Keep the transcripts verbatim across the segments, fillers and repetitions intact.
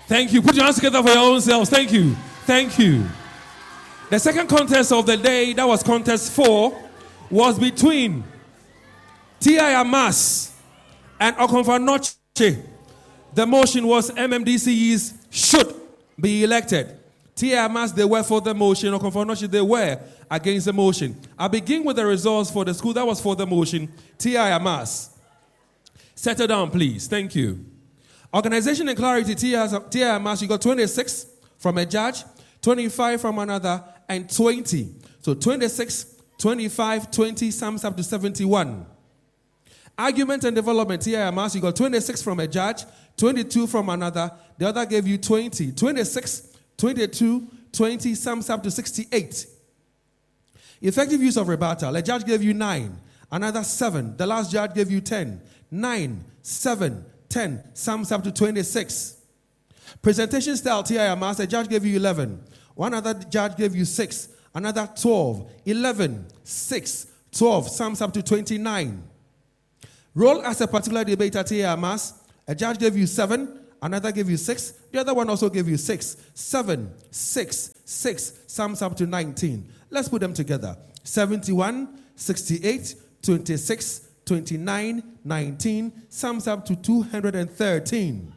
Thank you. Put your hands together for your own selves. Thank you. Thank you. The second contest of the day, that was contest four, was between T I Amas and Okomfo Anokye. The motion was M M D C Es should be elected. T I Amas, they were for the motion. Okomfo Anokye, they were against the motion. I begin with the results for the school that was for the motion. T I Amas. Settle down, please. Thank you. Organization and clarity, T I Amas, you got twenty-six from a judge, twenty-five from another, and twenty. So twenty-six, twenty-five, twenty sums up to seventy-one. Argument and development, T I Amas, you got twenty-six from a judge, twenty-two from another, the other gave you twenty. twenty-six, twenty-two, twenty sums up to sixty-eight. Effective use of rebuttal, a judge gave you nine, another seven, the last judge gave you ten. nine, seven, ten sums up to twenty-six. Presentation style, T I Amas, a judge gave you eleven, one other judge gave you six, another twelve, eleven, six, twelve sums up to twenty-nine. Role as a particular debater, T I Amas, a judge gave you seven, another gave you six, the other one also gave you six. seven, six, six sums up to nineteen. Let's put them together. seventy-one, sixty-eight, twenty-six, twenty-nine, nineteen sums up to two hundred thirteen.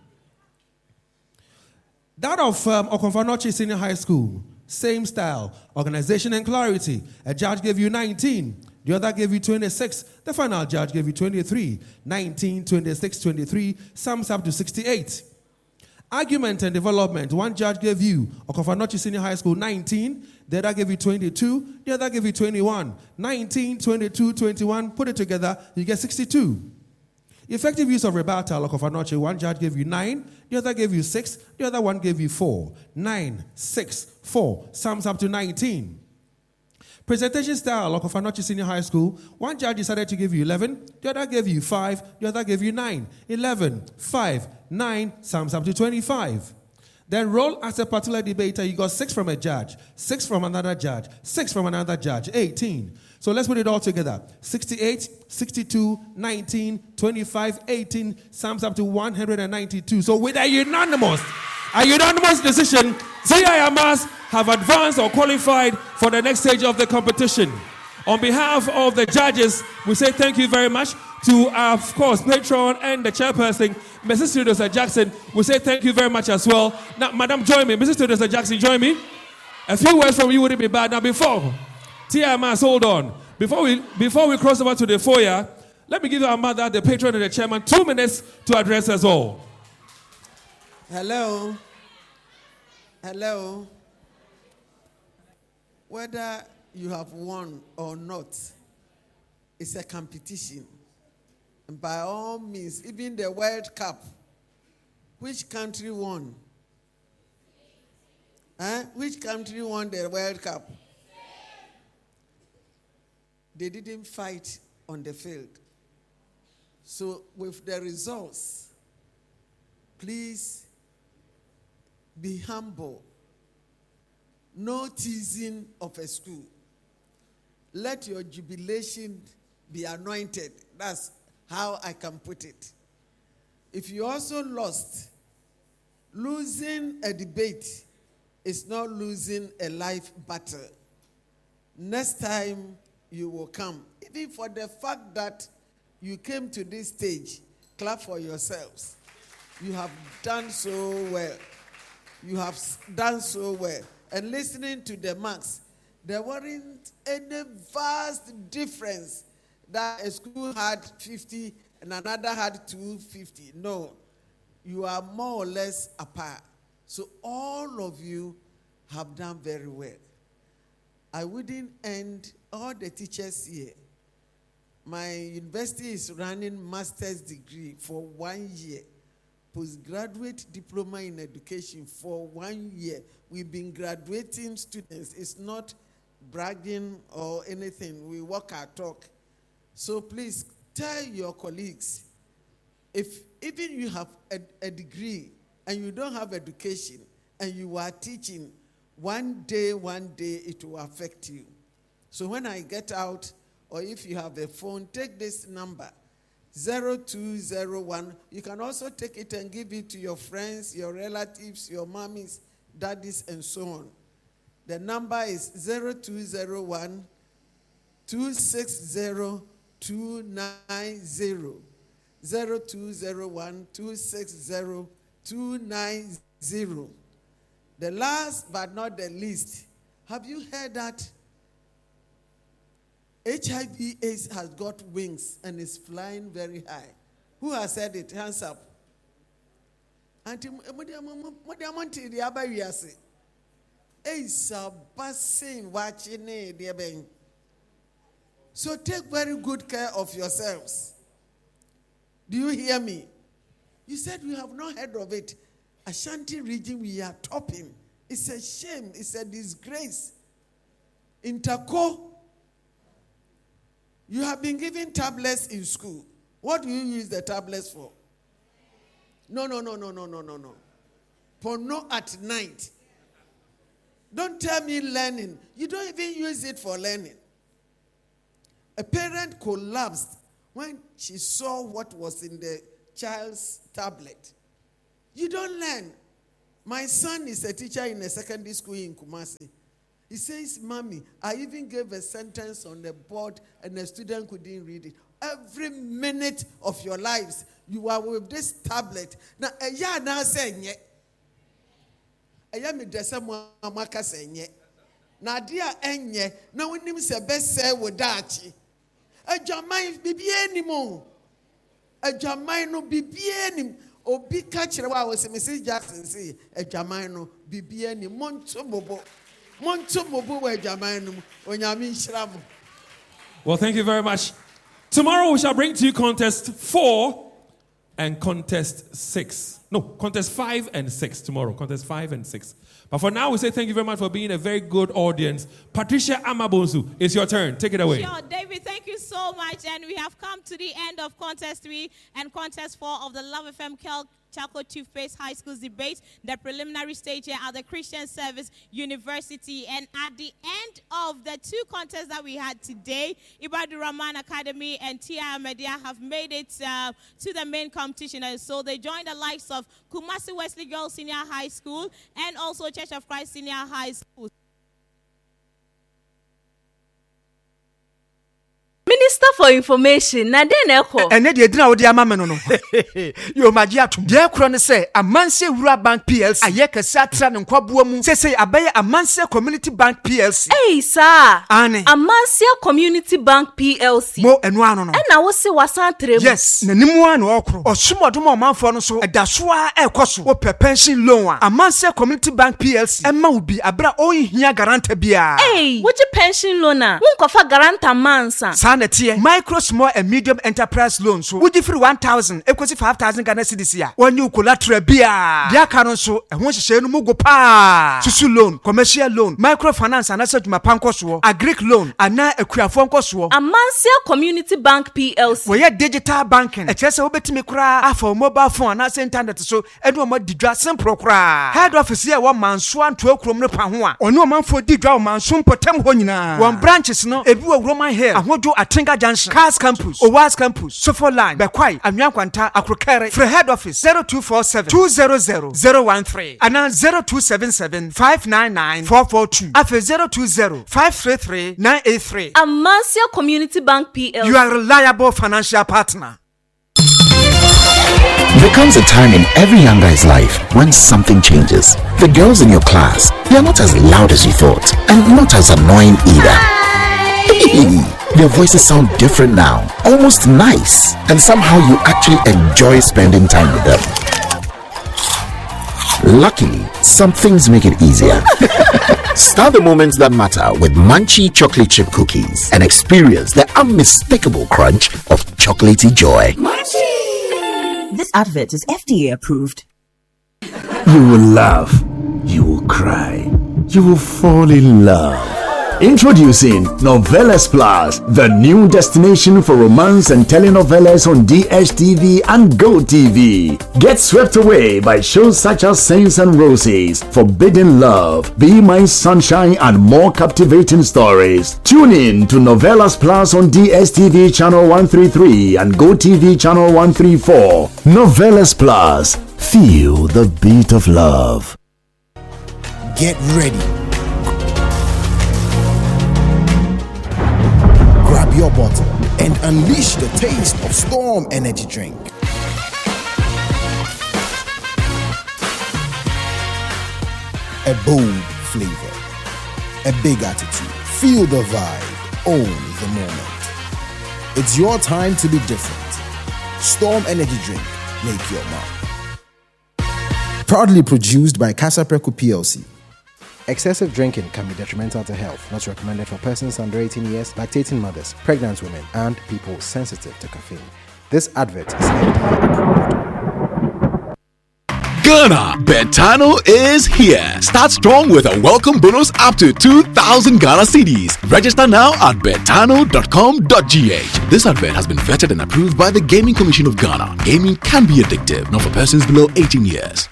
That of um, Okomfo Anokye Senior High School, same style, organization and clarity. A judge gave you nineteen. The other gave you twenty-six. The final judge gave you twenty-three. nineteen, twenty-six, twenty-three sums up to sixty-eight. Argument and development. One judge gave you, Okomfo Anokye Senior High School, nineteen. The other gave you twenty-two. The other gave you twenty-one. nineteen, twenty-two, twenty-one. Put it together, you get sixty-two. Effective use of rebuttal, Okomfo Anokye. One judge gave you nine. The other gave you six. The other one gave you four. nine, six, four sums up to nineteen. Presentation style, Okomfo Anokye Senior High School. One judge decided to give you eleven, the other gave you five, the other gave you nine. eleven, five, nine sums up to twenty-five. Then roll as a particular debater, you got six from a judge, six from another judge, six from another judge, eighteen. So let's put it all together. sixty-eight, sixty-two, nineteen, twenty-five, eighteen sums up to one hundred ninety-two. So with a unanimous, a unanimous decision, T I Amas have advanced or qualified for the next stage of the competition. On behalf of the judges, we say thank you very much to, uh, of course, patron and the chairperson, Missus Theodosia Jackson. We say thank you very much as well. Now, Madam, join me. Missus Theodosia Jackson, join me. A few words from you wouldn't be bad. Now, before, T I Amas, hold on. Before we, before we cross over to the foyer, let me give our mother, the patron and the chairman, two minutes to address us all. Hello. Hello. Whether you have won or not, it's a competition. And by all means, even the World Cup, which country won? Huh? Which country won the World Cup? They didn't fight on the field. So with the results, please be humble. No teasing of a school. Let your jubilation be anointed. That's how I can put it. If you also lost, losing a debate is not losing a life battle. Next time you will come. Even for the fact that you came to this stage, clap for yourselves. You have done so well. You have done so well. And listening to the marks, there weren't any vast difference that a school had fifty and another had two hundred fifty. No, you are more or less apart. So all of you have done very well. I wouldn't end all the teachers here. My university is running master's degree for one year. Postgraduate diploma in education for one year. We've been graduating students. It's not bragging or anything. We walk our talk. So please tell your colleagues, if even you have a, a degree and you don't have education and you are teaching, one day, one day it will affect you. So when I get out, or if you have a phone, take this number. zero two zero one. You can also take it and give it to your friends, your relatives, your mommies, daddies, and so on. The number is zero two zero one, two six zero, two nine zero. zero two zero one, two six zero, two nine zero. The last but not the least, have you heard that H I V AIDS has got wings and is flying very high? Who has said it? Hands up. So take very good care of yourselves. Do you hear me? You said we have not heard of it. Ashanti region, we are topping. It's a shame. It's a disgrace. In Tako, you have been given tablets in school. What do you use the tablets for? No, no, no, no, no, no, no, no. Porno at night. Don't tell me learning. You don't even use it for learning. A parent collapsed when she saw what was in the child's tablet. You don't learn. My son is a teacher in a secondary school in Kumasi. He says, Mommy, I even gave a sentence on the board and the student couldn't read it. Every minute of your lives, you are with this tablet. Now, a year now saying, I am a desama maka saying, now, dear Enye, no one names a best say with Dachi. A Jamai be anymore. A Jamai no be any. Obi catcher wa was Missus Jackson say a Jamino be any Monto Mobo. Monto Mobo where Jamino when Yamin Shram. Well, thank you very much. Tomorrow we shall bring to you contest four and contest six. No, contest five and six tomorrow. Contest five and six. But for now, we say thank you very much for being a very good audience. Patricia Amabonsu, it's your turn. Take it away. Sure, David, thank you so much. And we have come to the end of contest three and contest four of the Love F M Kel Chaco Toothpaste High School's debate, the preliminary stage here at the Christian Service University. And at the end of the two contests that we had today, Ibadan Rahman Academy and T I Media have made it uh, to the main competition. And so they joined the likes of Kumasi Wesley Girls Senior High School and also Church of Christ Senior High School. Minister for Information, na den eko. Ene de dina wo de ama me no no. Yo maji atum. De ekro ne se Amanse Wura Bank P L C. Aye kese atra ne nkwaboa mu. Se se abaye Amanse Community Bank P L C. Hey sir. Ane. Amanse Community Bank P L C. Mo enu ano no. E na wo se wasan tre mu. Yes. Na nimu an okro. Osumodom omanfo no so edaso a ekoso. Wo pe pension loan a. Amanse Community Bank P L C. Emma ubi abra ohia garanta bia. Hey, wo je pension loan a? Wo nkofa garanta mansa. Micro, small, and medium enterprise loans. So, would you free one thousand, equals five thousand Ghana cedis here? One new collateral beer. Dia canon so, and once you say no mugo pa. Susu loan, commercial loan, microfinance, and answer to my pancoswo, a Greek loan, and now a queer phone coswo. Amanse Community Bank P L C. We are digital banking. A chess over to me cry for mobile phone, and I say internet so, and no more didra simple cry. Head office here, one man swan to a chrome panua, or no man for didra man soon potem honina. One branches no, a blue Roman hair, and what do a Tinga Junction, Cars Campus, Owas Campus, Sofo Line, Bekwai, Amyankwanta, Akrokere, for head office zero two four seven, two zero zero, zero one three, and now zero two seven seven, five nine nine, four four two, after zero two zero, five three three, nine eight three. Amanse Community Bank P L C. You are a reliable financial partner. There comes a time in every young guy's life when something changes. The girls in your class, they are not as loud as you thought, and not as annoying either. Their voices sound different now, almost nice, and somehow you actually enjoy spending time with them. Luckily, some things make it easier. Start the moments that matter with Munchie chocolate chip cookies and experience the unmistakable crunch of chocolatey joy. Munchie! This advert is F D A approved. You will laugh, you will cry, you will fall in love. Introducing Novelas Plus, the new destination for romance and telenovelas on D S T V and Go T V. Get swept away by shows such as Saints and Roses, Forbidden Love, Be My Sunshine, and more captivating stories. Tune in to Novelas Plus on D S T V channel one thirty-three and Go T V channel one thirty-four. Novelas Plus. Feel the beat of love. Get ready. Grab your bottle and unleash the taste of Storm Energy Drink. A bold flavor, a big attitude. Feel the vibe, own the moment. It's your time to be different. Storm Energy Drink, make your mark. Proudly produced by Casapreco P L C. Excessive drinking can be detrimental to health. Not recommended for persons under eighteen years, lactating mothers, pregnant women, and people sensitive to caffeine. This advert is F D A approved. Ghana, Betano is here. Start strong with a welcome bonus up to two thousand Ghana cedis. Register now at betano dot com dot g h. This advert has been vetted and approved by the Gaming Commission of Ghana. Gaming can be addictive, not for persons below eighteen years.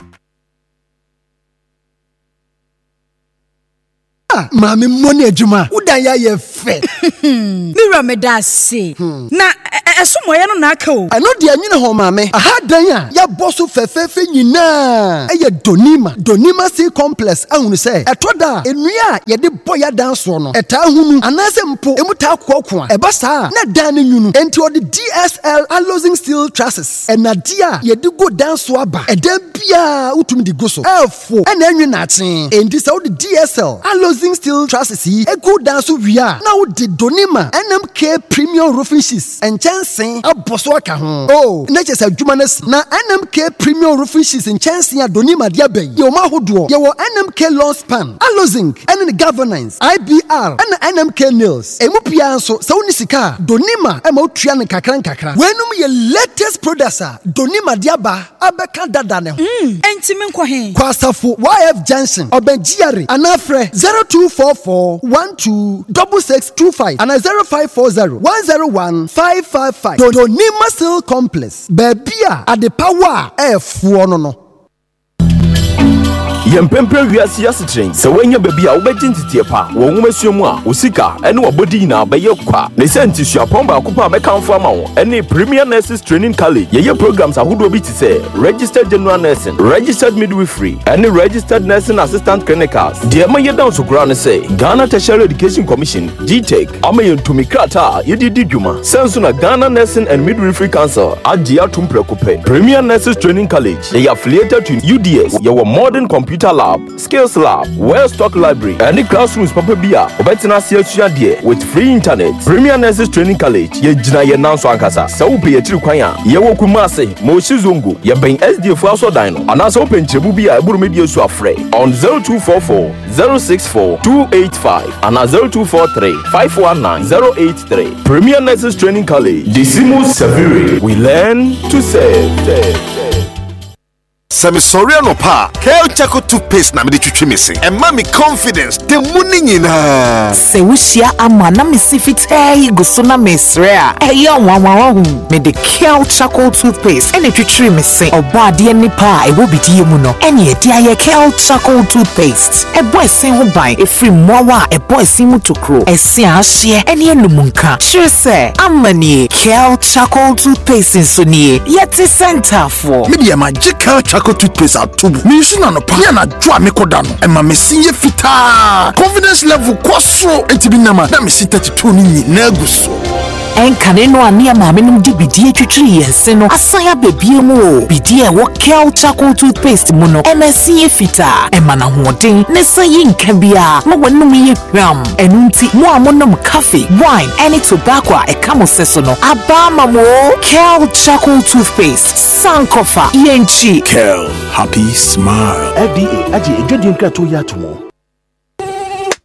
Mami money ejuma udanya ye fe Mira me da se na esomo ye no na aka o I know dia nyine ho mami aha dan ya ya boso fefefe nyina eye donima donima sea complex ahunu se etoda enua ye de boya dan so no eta hunu anase mpo emuta kokko a eba saa na dan ne nyunu enti odi D S L alloying steel trusses enadia ye de go dan so aba edan bia utumi di go so elfo ena enwe na aten enti se odi D S L alloying steel trusses yi egu dan so wia na wo de donima N M K premium roofing sheets and chancing aboso aka ho oh na chese adwuma na si na N M K premium roofing sheets and chancing adonima dia bay ye o ma hodo ye wo N M K long span alozing and the governance I B R and N M K nails emu pia nso se woni sika donima e ma otua ne kakran kakra wenum ye latest producer donima dia ba abeka dada ne ho mm enti me nkɔ he kwasafo Y F Junction obenjiare anafre zero two four four one two six six two five and zero five four zero one zero one five five five. Donima Steel Complex. Bebia at the power F one no. Yempempe wiase yasetren se wanya baby a wobedi ntitiye pa wo nwumasuamu a osika ene wobodi na baye kwa ne senti suapon ba kopa mekanfo ama wo ene Premier Nurses Training College yeye programs ahodo bi ti se registered general nursing, registered midwifery ene registered nursing assistant clinicals de maye down so kura ne se Ghana Tertiary Education Commission G T E C amaye ntumi krata yedi didwuma senso na Ghana Nursing and Midwifery Council agia tumprekope Premier Nurses Training College they are affiliated to U D S your modern computer lab, skills lab, well stock library, and the classrooms papa bia. Obetina siya dear with free internet. Premier Nurses Training College. Ye jina ye nanso ankasa. Sa upe ye chirukwanya. Ye woku mase. Moshi zungu. Ye ben S D F aso dino. Anasa open chebu bia eburu media su afre. On zero two four four zero six four two eight five and zero two four three five one nine zero eight three. Premier Nurses Training College. Decimus Saviri. We learn to save. save, save. Sami sorry no pa. Kel Chaco toothpaste na me de twetwe me se. E ma me confidence. The money nyina. Se wushia ama na me sifite go so na me sre a. E yo wanwan hu. Me de Kel Chaco toothpaste. E ne twetwe me se. Oba de ni pa e wo bidie mu no. E ne dia ye Kel Chaco toothpaste. E boy sen ho ban. E free mowa e boy sen mu tokro. E se ahye. E ne numunka. Sure se amani Kel Chaco toothpaste so nie. Yeti center for. Me de magical Chaco toothpaste atubu. Me use na no pa. Ya na dwa me koda no. E ma me sinye fita. Confidence level kwaso. Enti bi na ma. Na me si thirty-two ni na aguso. Enkane no ani ama me num di bidie twetwe yense no. Asan ya bebie mu o. Bidie wo Kel Chaco toothpaste mu no. E ma sinye fita. E ma na hoden. Ne sayi nka bia. Ma wonum ye hwam. Enu nti mo amonom coffee, wine, any tobacco e kamo seso no. Aba mamo Kel Chaco toothpaste. Sankofa yenchi. Kel, happy smile. F D A aji edwadin krato ya tomo.